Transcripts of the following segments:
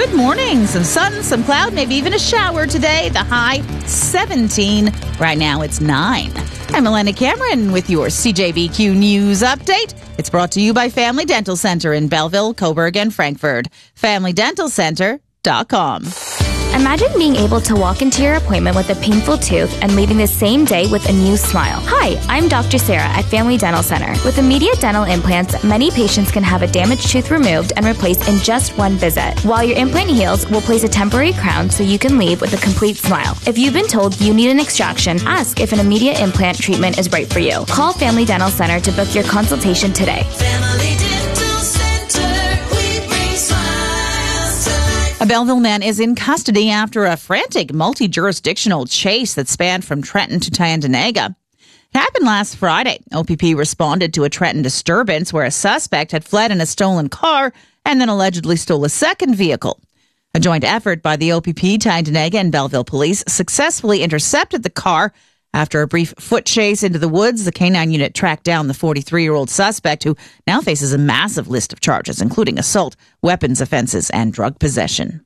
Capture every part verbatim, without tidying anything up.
Good morning. Some sun, some cloud, maybe even a shower today. The high seventeen. Right now it's nine. I'm Elena Cameron with your C J B Q News Update. It's brought to you by Family Dental Center in Belleville, Coburg, and Frankfort. family dental center dot com. Imagine being able to walk into your appointment with a painful tooth and leaving the same day with a new smile. Hi, I'm Doctor Sarah at Family Dental Center. With immediate dental implants, many patients can have a damaged tooth removed and replaced in just one visit. While your implant heals, we'll place a temporary crown so you can leave with a complete smile. If you've been told you need an extraction, ask if an immediate implant treatment is right for you. Call Family Dental Center to book your consultation today. Family Dental Center, we bring smiles to life. A Belleville man is in custody after a frantic multi-jurisdictional chase that spanned from Trenton to Tyendinaga. It happened last Friday. O P P responded to a Trenton disturbance where a suspect had fled in a stolen car and then allegedly stole a second vehicle. A joint effort by the O P P, Tyendinaga, and Belleville police successfully intercepted the car. After a brief foot chase into the woods, the canine unit tracked down the forty-three-year-old suspect, who now faces a massive list of charges, including assault, weapons offenses, and drug possession.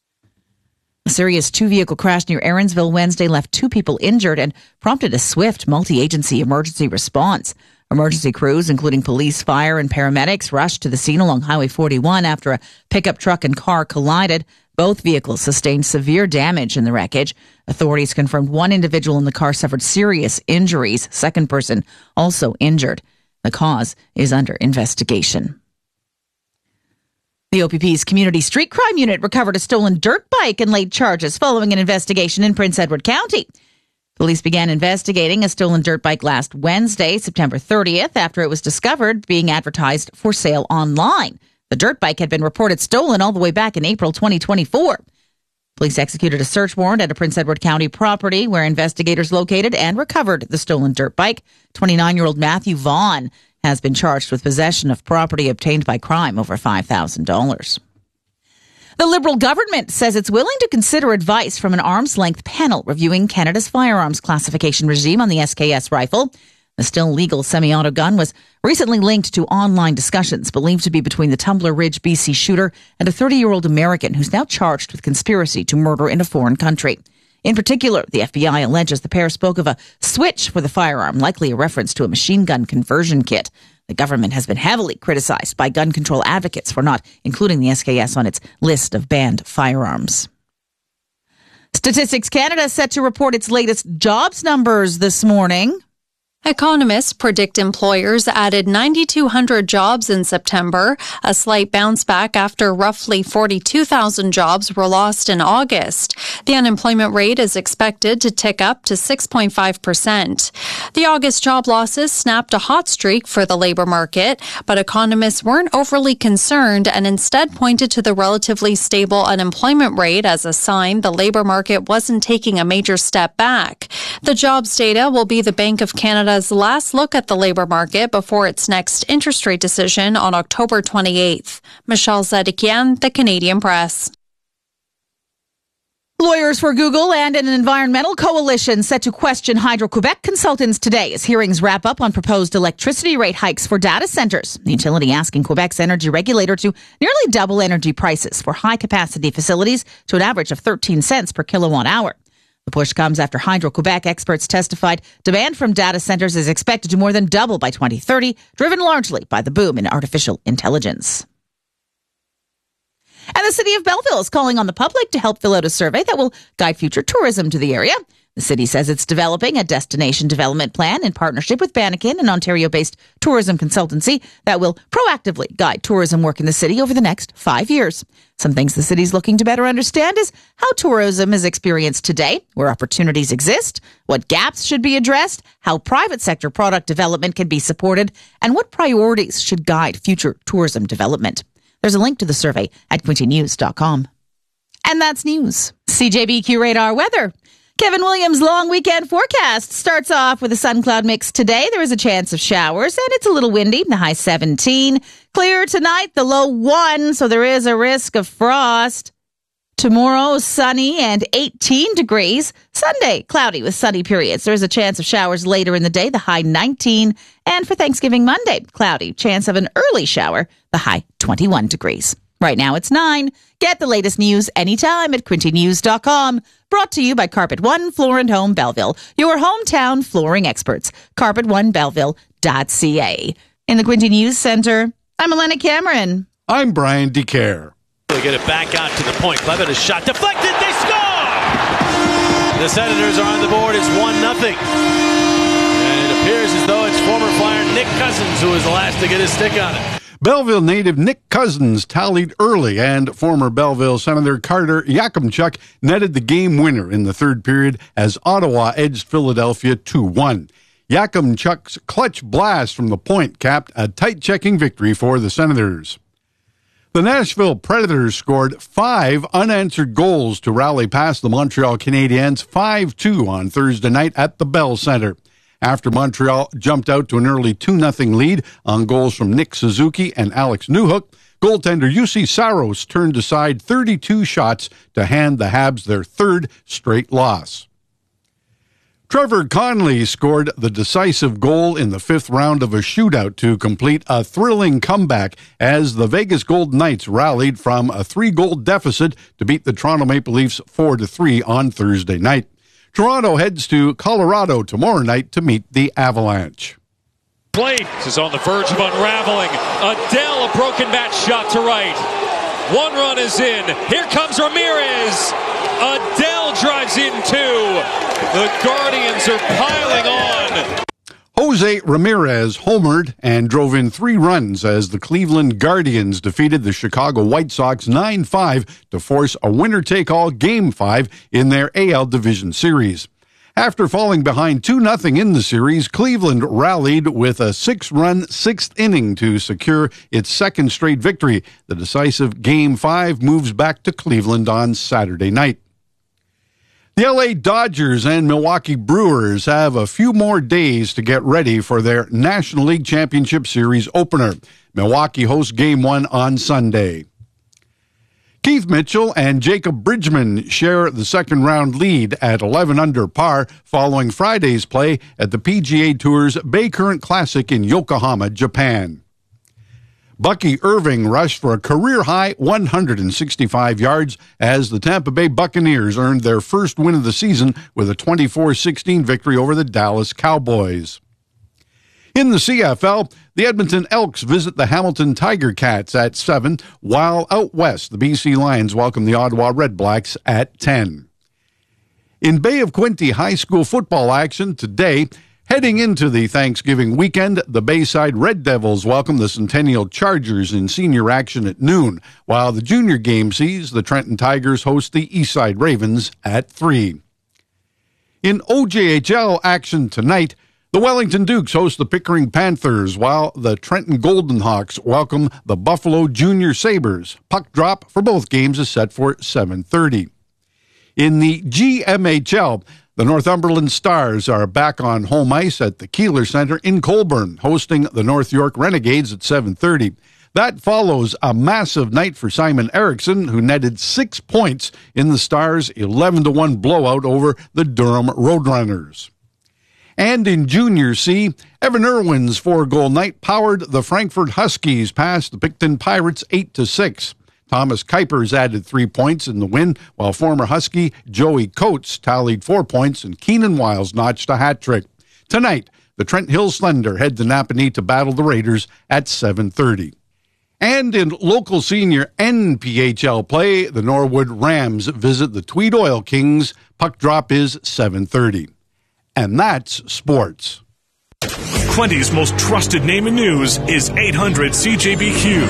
A serious two-vehicle crash near Aaronsville Wednesday left two people injured and prompted a swift multi-agency emergency response. Emergency crews, including police, fire, and paramedics, rushed to the scene along Highway forty-one after a pickup truck and car collided. Both vehicles sustained severe damage in the wreckage. Authorities confirmed one individual in the car suffered serious injuries. Second person also injured. The cause is under investigation. The O P P's Community Street Crime Unit recovered a stolen dirt bike and laid charges following an investigation in Prince Edward County. Police began investigating a stolen dirt bike last Wednesday, September thirtieth, after it was discovered being advertised for sale online. The dirt bike had been reported stolen all the way back in April twenty twenty-four. Police executed a search warrant at a Prince Edward County property where investigators located and recovered the stolen dirt bike. twenty-nine-year-old Matthew Vaughn has been charged with possession of property obtained by crime over five thousand dollars. The Liberal government says it's willing to consider advice from an arm's-length panel reviewing Canada's firearms classification regime on the S K S rifle. The still legal semi-auto gun was recently linked to online discussions believed to be between the Tumbler Ridge, B C shooter and a thirty-year-old American who's now charged with conspiracy to murder in a foreign country. In particular, the F B I alleges the pair spoke of a switch for the firearm, likely a reference to a machine gun conversion kit. The government has been heavily criticized by gun control advocates for not including the S K S on its list of banned firearms. Statistics Canada set to report its latest jobs numbers this morning. Economists predict employers added nine thousand two hundred jobs in September, a slight bounce back after roughly forty-two thousand jobs were lost in August. The unemployment rate is expected to tick up to six point five percent. The August job losses snapped a hot streak for the labor market, but economists weren't overly concerned and instead pointed to the relatively stable unemployment rate as a sign the labor market wasn't taking a major step back. The jobs data will be the Bank of Canada's last look at the labor market before its next interest rate decision on October twenty-eighth. Michelle Zedekian, The Canadian Press. Lawyers for Google and an environmental coalition set to question Hydro-Quebec consultants today as hearings wrap up on proposed electricity rate hikes for data centers. The utility asking Quebec's energy regulator to nearly double energy prices for high-capacity facilities to an average of thirteen cents per kilowatt hour. The push comes after Hydro-Quebec experts testified demand from data centers is expected to more than double by twenty thirty, driven largely by the boom in artificial intelligence. And the city of Belleville is calling on the public to help fill out a survey that will guide future tourism to the area. The city says it's developing a destination development plan in partnership with Banneken, an Ontario-based tourism consultancy that will proactively guide tourism work in the city over the next five years. Some things the city's looking to better understand is how tourism is experienced today, where opportunities exist, what gaps should be addressed, how private sector product development can be supported, and what priorities should guide future tourism development. There's a link to the survey at quinte news dot com. And that's news. C J B Q Radar Weather. Kevin Williams' long weekend forecast starts off with a sun-cloud mix today. There is a chance of showers, and it's a little windy, the high seventeen. Clear tonight, the low one, so there is a risk of frost. Tomorrow, sunny and eighteen degrees. Sunday, cloudy with sunny periods. There is a chance of showers later in the day, the high nineteen. And for Thanksgiving Monday, cloudy, chance of an early shower, the high twenty-one degrees. Right now it's nine. Get the latest news anytime at quinty news dot com. Brought to you by Carpet One Floor and Home Belleville, your hometown flooring experts. carpet one belleville dot c a. In the Quinty News Center, I'm Elena Cameron. I'm Brian DeCare. They get it back out to the point. Clevitt is shot deflected. They score! The Senators are on the board. It's one nothing. And it appears as though it's former Flyer Nick Cousins who was the last to get his stick on it. Belleville native Nick Cousins tallied early, and former Belleville Senator Carter Yakimchuk netted the game winner in the third period as Ottawa edged Philadelphia two one. Yakimchuk's clutch blast from the point capped a tight-checking victory for the Senators. The Nashville Predators scored five unanswered goals to rally past the Montreal Canadiens five two on Thursday night at the Bell Centre. After Montreal jumped out to an early two nothing lead on goals from Nick Suzuki and Alex Newhook, goaltender U C Saros turned aside thirty-two shots to hand the Habs their third straight loss. Trevor Conley scored the decisive goal in the fifth round of a shootout to complete a thrilling comeback as the Vegas Golden Knights rallied from a three-goal deficit to beat the Toronto Maple Leafs four to three on Thursday night. Toronto heads to Colorado tomorrow night to meet the Avalanche. Blake is on the verge of unraveling. Adele, a broken bat shot to right. One run is in. Here comes Ramirez. Adele drives in two. The Guardians are piling on. Jose Ramirez homered and drove in three runs as the Cleveland Guardians defeated the Chicago White Sox nine five to force a winner-take-all Game five in their A L Division Series. After falling behind two nothing in the series, Cleveland rallied with a six-run sixth inning to secure its second straight victory. The decisive Game five moves back to Cleveland on Saturday night. The L A Dodgers and Milwaukee Brewers have a few more days to get ready for their National League Championship Series opener. Milwaukee hosts Game one on Sunday. Keith Mitchell and Jacob Bridgman share the second-round lead at eleven under par following Friday's play at the P G A Tour's Bay Current Classic in Yokohama, Japan. Bucky Irving rushed for a career-high one hundred sixty-five yards as the Tampa Bay Buccaneers earned their first win of the season with a twenty-four sixteen victory over the Dallas Cowboys. In the C F L, the Edmonton Elks visit the Hamilton Tiger Cats at seven, while out west, the B C Lions welcome the Ottawa Redblacks at ten. In Bay of Quinte high school football action today, heading into the Thanksgiving weekend, the Bayside Red Devils welcome the Centennial Chargers in senior action at noon, while the junior game sees the Trenton Tigers host the Eastside Ravens at three. In O J H L action tonight, the Wellington Dukes host the Pickering Panthers, while the Trenton Golden Hawks welcome the Buffalo Junior Sabres. Puck drop for both games is set for seven thirty. In the G M H L, the Northumberland Stars are back on home ice at the Keeler Center in Colborne, hosting the North York Renegades at seven thirty. That follows a massive night for Simon Eriksson, who netted six points in the Stars' eleven to one blowout over the Durham Roadrunners. And in Junior C, Evan Irwin's four-goal night powered the Frankfurt Huskies past the Picton Pirates eight to six. Thomas Kuipers added three points in the win, while former Husky Joey Coates tallied four points and Keenan Wiles notched a hat trick. Tonight, the Trent Hill Slender head to Napanee to battle the Raiders at seven thirty. And in local senior N P H L play, the Norwood Rams visit the Tweed Oil Kings. Puck drop is seven thirty. And that's sports. Quinty's most trusted name in news is eight hundred C J B Q.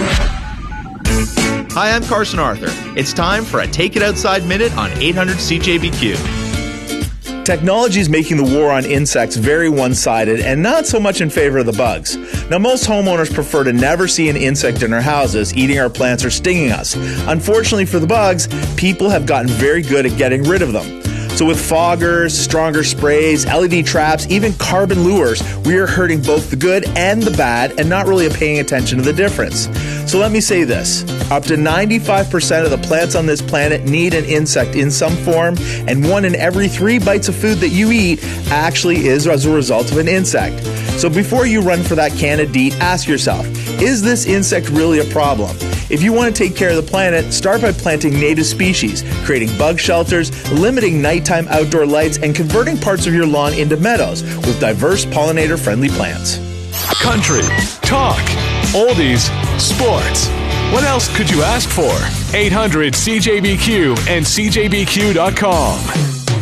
Hi, I'm Carson Arthur. It's time for a Take It Outside Minute on eight hundred C J B Q. Technology is making the war on insects very one-sided and not so much in favor of the bugs. Now, most homeowners prefer to never see an insect in our houses eating our plants or stinging us. Unfortunately for the bugs, people have gotten very good at getting rid of them. So with foggers, stronger sprays, L E D traps, even carbon lures, we are hurting both the good and the bad and not really paying attention to the difference. So let me say this. Up to ninety-five percent of the plants on this planet need an insect in some form, and one in every three bites of food that you eat actually is as a result of an insect. So before you run for that can of DEET, ask yourself, is this insect really a problem? If you want to take care of the planet, start by planting native species, creating bug shelters, limiting nighttime outdoor lights, and converting parts of your lawn into meadows with diverse pollinator-friendly plants. Country, talk, oldies, sports. What else could you ask for? eight hundred C J B Q and C J B Q dot com.